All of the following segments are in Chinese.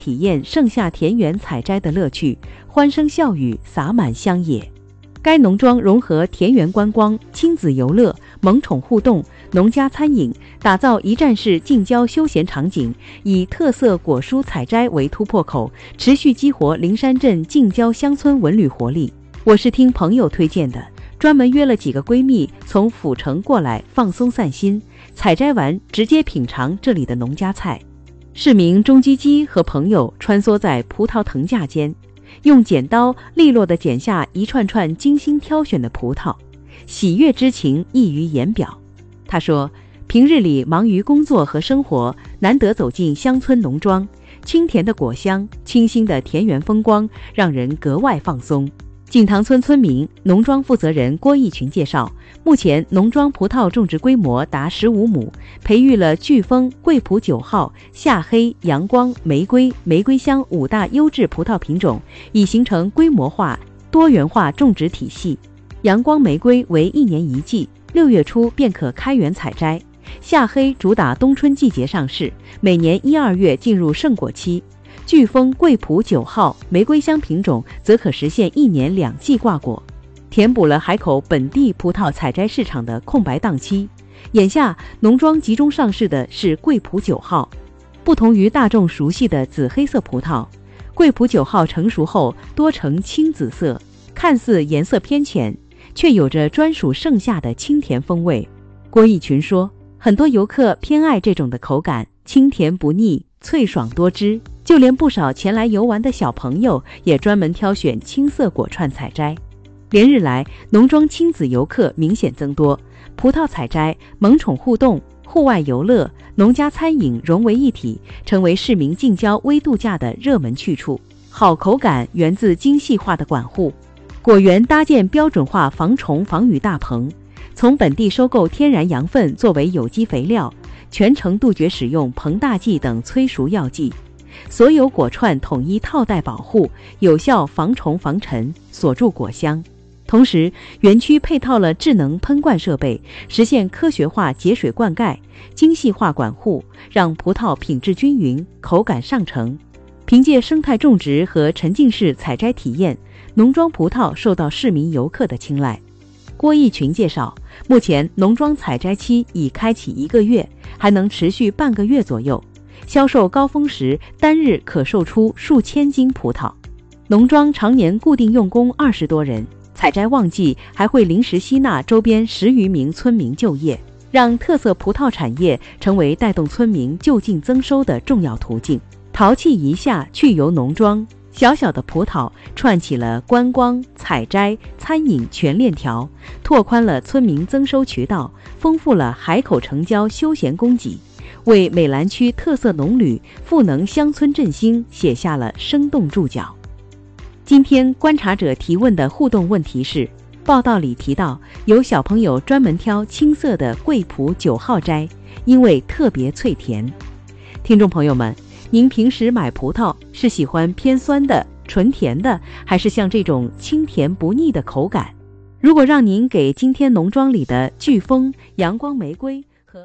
体验盛夏田园采摘的乐趣，欢声笑语洒满乡野。该农庄融合田园观光、亲子游乐、萌宠互动、农家餐饮，打造一站式近郊休闲场景，以特色果蔬采摘为突破口，持续激活灵山镇近郊乡村文旅活力。我是听朋友推荐的，专门约了几个闺蜜从府城过来放松散心，采摘完直接品尝这里的农家菜。市民钟基基和朋友穿梭在葡萄藤架间，用剪刀利落地剪下一串串精心挑选的葡萄，喜悦之情溢于言表。他说，平日里忙于工作和生活，难得走进乡村农庄，清甜的果香，清新的田园风光，让人格外放松。锦塘村村民、农庄负责人郭义群介绍，目前农庄葡萄种植规模达15亩，培育了飓风、桂普9号、夏黑、阳光、玫瑰、玫瑰香5大优质葡萄品种，已形成规模化、多元化种植体系。阳光玫瑰为1年1季，6月初便可开园采摘；夏黑主打冬春季节上市，每年1、2月进入盛果期。飓风、桂普9号、玫瑰香品种则可实现1年2季挂果，填补了海口本地葡萄采摘市场的空白档期。眼下农庄集中上市的是桂普9号，不同于大众熟悉的紫黑色葡萄，桂普9号成熟后多呈青紫色，看似颜色偏浅，却有着专属盛夏的清甜风味。郭义群说，很多游客偏爱这种的口感，清甜不腻，脆爽多汁，就连不少前来游玩的小朋友也专门挑选青色果串采摘。连日来，农庄亲子游客明显增多，葡萄采摘、萌宠互动、户外游乐、农家餐饮融为一体，成为市民近郊微度假的热门去处。好口感源自精细化的管护，果园搭建标准化防虫防雨大棚，从本地收购天然羊粪作为有机肥料，全程杜绝使用膨大剂等催熟药剂。所有果串统一套袋保护，有效防虫防尘，锁住果香。同时，园区配套了智能喷灌设备，实现科学化节水灌溉，精细化管护，让葡萄品质均匀，口感上乘。凭借生态种植和沉浸式采摘体验，农庄葡萄受到市民游客的青睐。郭义群介绍，目前农庄采摘期已开启1个月，还能持续半个月左右，销售高峰时单日可售出数千斤葡萄。农庄常年固定用工20多人，采摘旺季还会临时吸纳周边10余名村民就业，让特色葡萄产业成为带动村民就近增收的重要途径。淘气一下去游农庄，小小的葡萄串起了观光、采摘、餐饮全链条，拓宽了村民增收渠道，丰富了海口城郊休闲供给，为美兰区特色农旅、赋能乡村振兴写下了生动注脚。今天观察者提问的互动问题是，报道里提到有小朋友专门挑青色的桂普9号摘，因为特别脆甜。听众朋友们，您平时买葡萄是喜欢偏酸的、纯甜的，还是像这种清甜不腻的口感？如果让您给今天农庄里的飓风、阳光玫瑰和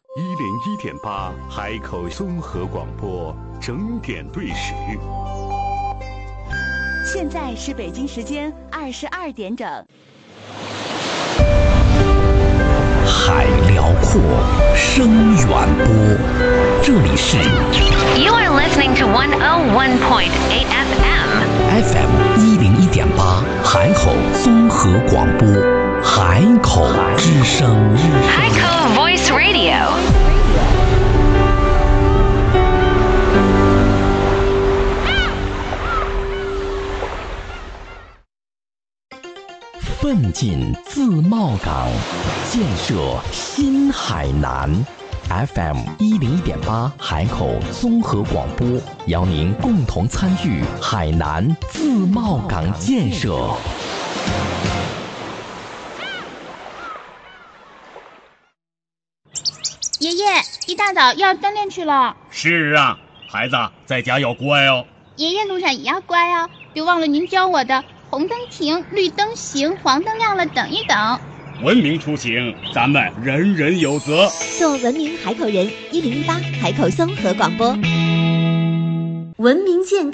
101.8海口综合广播整点对时， 现在是北京时间22点整。 海辽阔，声远播，这里是 You are listening to 101.8 FM 101.8海口综合广播，海口之声， 海口 Voice Radio。 奋进自贸港，建设新海南。FM 101.8海口综合广播，邀您共同参与海南自贸港建设。 爷爷，一大早要锻炼去了。 是啊，孩子在家要乖哦。 爷爷路上也要乖哦，别忘了您教我的红灯停，绿灯行，黄灯亮了等一等。 文明出行，咱们人人有责。 做文明海口人，101.8海口综合广播，文明健康。